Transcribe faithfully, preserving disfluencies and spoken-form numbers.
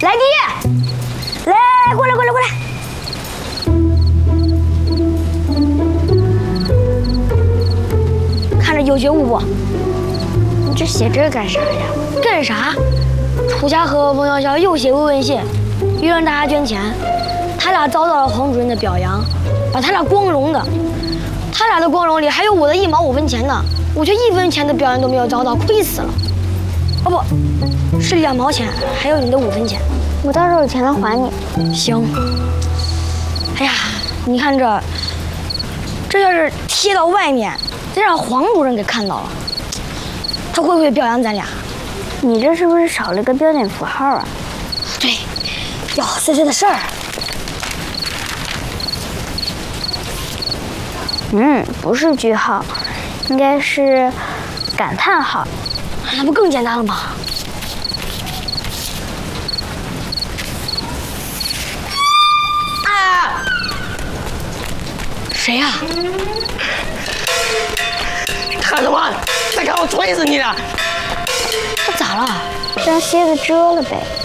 来弟，来来过来过来过来。看着有觉悟不？你这写这干啥呀？干啥？楚家和冯潇潇又写慰问信，又让大家捐钱。他俩遭到了黄主任的表扬，把他俩光荣的。他俩的光荣里还有我的一毛五分钱呢，我却一分钱的表扬都没有遭到，亏死了。哦不，是两毛钱，还有你的五分钱。我到时候有钱了还你。行。哎呀，你看这，这要是贴到外面，再让黄主任给看到了，他会不会表扬咱俩？你这是不是少了个标点符号啊？对，要碎碎的事儿。嗯，不是句号，应该是感叹号。那不更简单了吗？啊！谁呀、啊？ 看什么？再看我锤死你了！ 他咋了？让蝎子蛰了呗。